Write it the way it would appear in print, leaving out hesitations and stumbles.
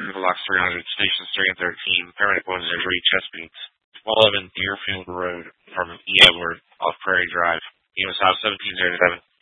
Blocks 300, Stations 3 and 13, Paramedic 103, Chesapeake. 111 Deerfield Road from E. Edward off Prairie Drive. Unit South 1707.